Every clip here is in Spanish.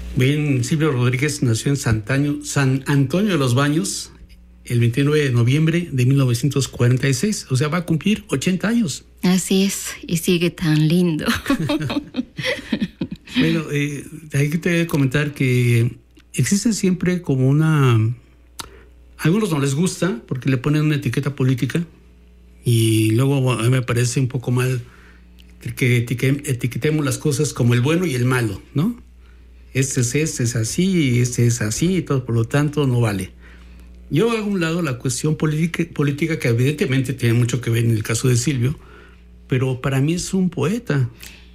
Bien, Silvio Rodríguez nació en San Antonio de los Baños el 29 de noviembre de 1946, o sea, va a cumplir 80 años. Así es, y sigue tan lindo. Bueno, hay que te comentar que existe siempre como a algunos no les gusta porque le ponen una etiqueta política y luego a mí me parece un poco mal que etiquetemos las cosas como el bueno y el malo, ¿no? Este es así, este es así y todo, por lo tanto no vale. Yo hago a un lado la cuestión política que evidentemente tiene mucho que ver en el caso de Silvio, pero para mí es un poeta.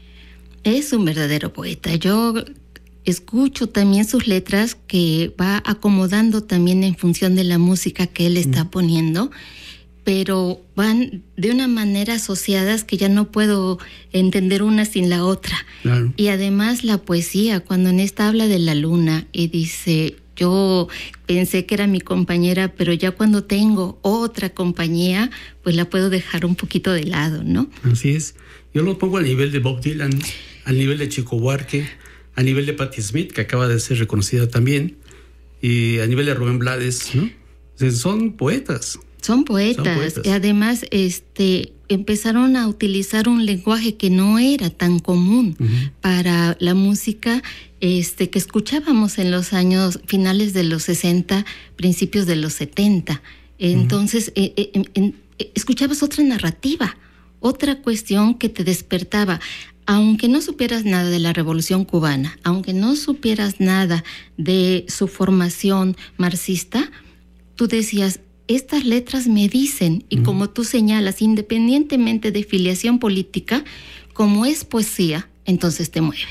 Es un verdadero poeta. Yo escucho también sus letras que va acomodando también en función de la música que él está poniendo, pero van de una manera asociadas que ya no puedo entender una sin la otra. Claro. Y además la poesía, cuando en esta habla de la luna y dice, yo pensé que era mi compañera, pero ya cuando tengo otra compañía, pues la puedo dejar un poquito de lado, ¿no? Así es. Yo lo pongo al nivel de Bob Dylan, al nivel de Chico Buarque, a nivel de Patti Smith, que acaba de ser reconocida también, y a nivel de Rubén Blades, ¿no? O sea, son poetas. Son poetas. Y además empezaron a utilizar un lenguaje que no era tan común para la música que escuchábamos en los años finales de los 60, principios de los 70. Entonces, escuchabas otra narrativa, otra cuestión que te despertaba. Aunque no supieras nada de la Revolución Cubana, aunque no supieras nada de su formación marxista, tú decías, estas letras me dicen, y como tú señalas, independientemente de filiación política, como es poesía, entonces te mueve.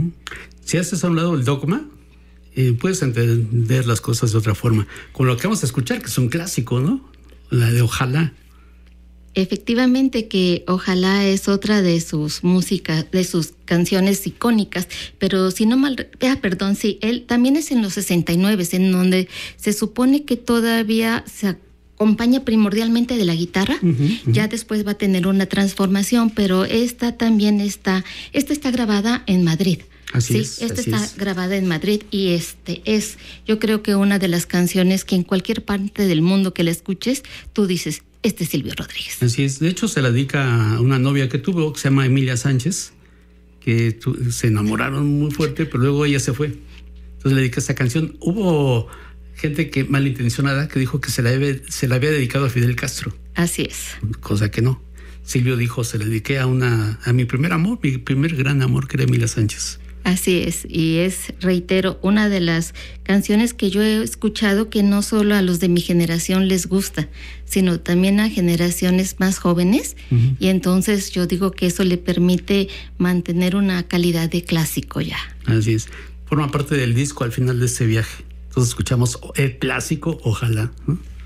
Si haces a un lado el dogma, puedes entender las cosas de otra forma. Con lo que vamos a escuchar, que es un clásico, ¿no? La de Ojalá. Efectivamente que Ojalá es otra de sus músicas, de sus canciones icónicas, pero si no mal... sí, él también es en los 69, en donde se supone que todavía se acompaña primordialmente de la guitarra, ya después va a tener una transformación, pero esta está grabada en Madrid. Así es. Está grabada en Madrid y es, yo creo que una de las canciones que en cualquier parte del mundo que la escuches, tú dices, este es Silvio Rodríguez. Así es. De hecho, se la dedica a una novia que tuvo, que se llama Emilia Sánchez, que se enamoraron muy fuerte, pero luego ella se fue. Entonces le dedica esta canción. Hubo gente que malintencionada que dijo que se la había dedicado a Fidel Castro. Así es. Cosa que no. Silvio dijo, se la dediqué a mi primer amor, mi primer gran amor, que era Emilia Sánchez. Así es, y es, reitero, una de las canciones que yo he escuchado que no solo a los de mi generación les gusta, sino también a generaciones más jóvenes, y entonces yo digo que eso le permite mantener una calidad de clásico ya. Así es, forma parte del disco al final de este viaje. Entonces escuchamos el clásico Ojalá, ¿no?